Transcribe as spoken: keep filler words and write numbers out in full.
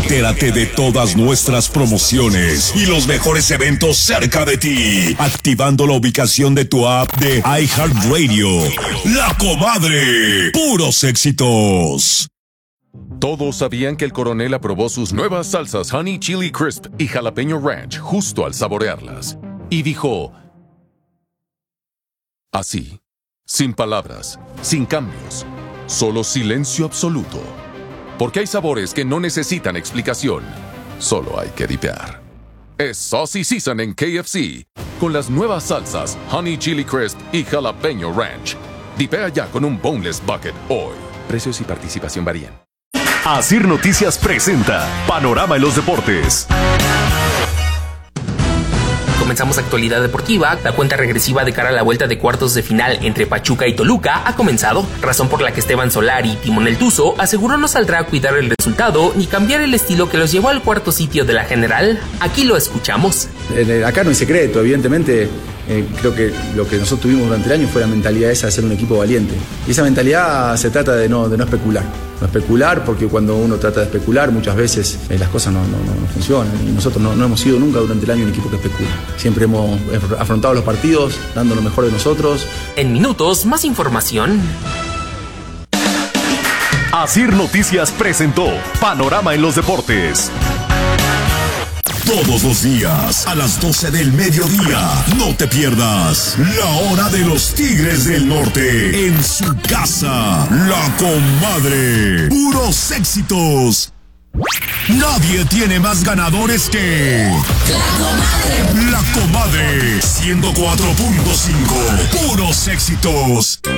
Entérate de todas nuestras promociones y los mejores eventos cerca de ti, activando la ubicación de tu app de iHeartRadio. La Comadre, puros éxitos. Todos sabían que el coronel aprobó sus nuevas salsas Honey Chili Crisp y Jalapeño Ranch justo al saborearlas. Y dijo... así, sin palabras, sin cambios, solo silencio absoluto. Porque hay sabores que no necesitan explicación, solo hay que dipear. Es Saucy Season en K F C, con las nuevas salsas Honey Chili Crisp y Jalapeño Ranch. Dipea ya con un Boneless Bucket hoy. Precios y participación varían. Asir Noticias presenta Panorama en los Deportes. Comenzamos actualidad deportiva. La cuenta regresiva de cara a la vuelta de cuartos de final entre Pachuca y Toluca ha comenzado, razón por la que Esteban Solari, Timonel Tuzo, aseguró no saldrá a cuidar el resultado ni cambiar el estilo que los llevó al cuarto sitio de la general. Aquí lo escuchamos. Acá no hay secreto, evidentemente. Eh, creo que lo que nosotros tuvimos durante el año fue la mentalidad esa de ser un equipo valiente. Y esa mentalidad se trata de no, de no especular. No especular, porque cuando uno trata de especular, muchas veces eh, las cosas no, no, no funcionan. Y nosotros no, no hemos sido nunca durante el año un equipo que especula. Siempre hemos afrontado los partidos, dando lo mejor de nosotros. En minutos, más información. Asir Noticias presentó Panorama en los Deportes. Todos los días, a las doce del mediodía, no te pierdas la hora de los Tigres del Norte en su casa. La Comadre, puros éxitos. Nadie tiene más ganadores que La Comadre. La Comadre, ciento cuatro punto cinco, puros éxitos.